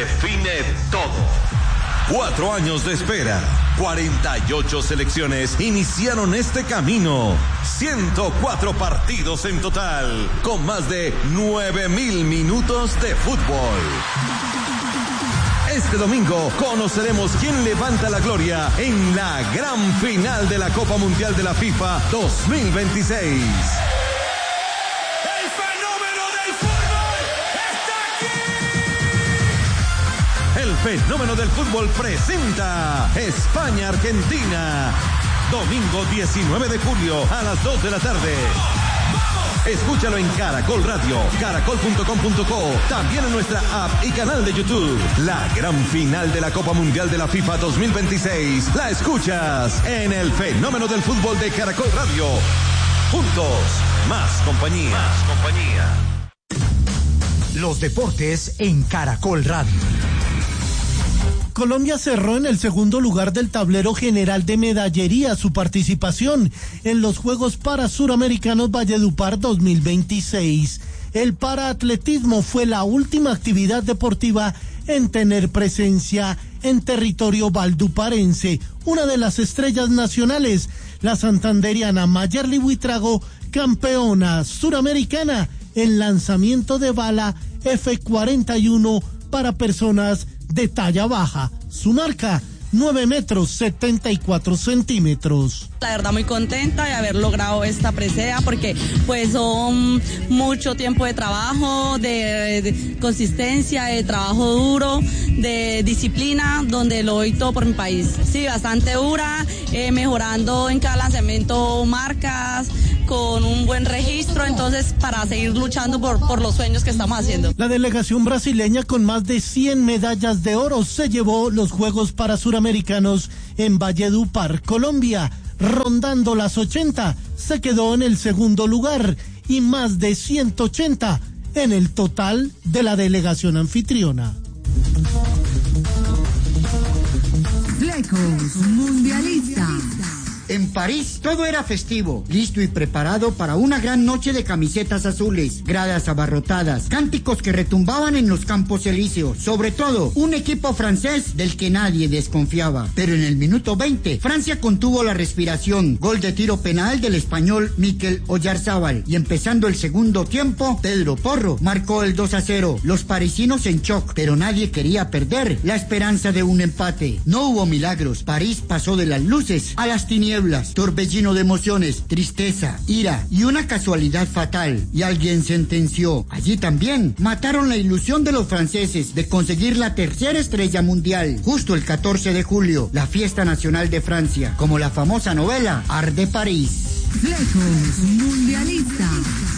define todo. 4 años de espera, 48 selecciones iniciaron este camino, 104 partidos en total, con más de 9.000 minutos de fútbol. Este domingo conoceremos quién levanta la gloria en la gran final de la Copa Mundial de la FIFA 2026. El fenómeno del fútbol presenta España-Argentina. Domingo 19 de julio a las 2 de la tarde. Escúchalo en Caracol Radio, caracol.com.co, también en nuestra app y canal de YouTube. La gran final de la Copa Mundial de la FIFA 2026 la escuchas en el fenómeno del fútbol de Caracol Radio. Juntos, más compañía. Los deportes en Caracol Radio. Colombia cerró en el segundo lugar del tablero general de medallería su participación en los Juegos Parasuramericanos Valledupar 2026. El paraatletismo fue la última actividad deportiva en tener presencia en territorio valduparense. Una de las estrellas nacionales, la santanderiana Mayerly Buitrago, campeona suramericana en lanzamiento de bala F-41 para personas de talla baja. Su marca, 9 metros 74 centímetros. La verdad muy contenta de haber logrado esta presea porque pues son mucho tiempo de trabajo, de consistencia, de trabajo duro, de disciplina, donde lo doy todo por mi país. Sí, bastante dura, mejorando en cada lanzamiento marcas, con un buen registro, entonces para seguir luchando por los sueños que estamos haciendo. La delegación brasileña con más de 100 medallas de oro se llevó los Juegos Parasuramericanos en Valledupar, Colombia. Rondando las 80, se quedó en el segundo lugar y más de 180 en el total de la delegación anfitriona. Flecos Mundialista. En París todo era festivo, listo y preparado para una gran noche de camisetas azules, gradas abarrotadas, cánticos que retumbaban en los campos elíseos, sobre todo un equipo francés del que nadie desconfiaba. Pero en el minuto 20, Francia contuvo la respiración, gol de tiro penal del español Mikel Oyarzábal, y empezando el segundo tiempo, Pedro Porro marcó el 2-0. Los parisinos en shock, pero nadie quería perder la esperanza de un empate. No hubo milagros, París pasó de las luces a las tinieblas. Torbellino de emociones, tristeza, ira y una casualidad fatal. Y alguien sentenció. Allí también mataron la ilusión de los franceses de conseguir la tercera estrella mundial. Justo el 14 de julio, la fiesta nacional de Francia, como la famosa novela Art de París. Flecos Mundialista.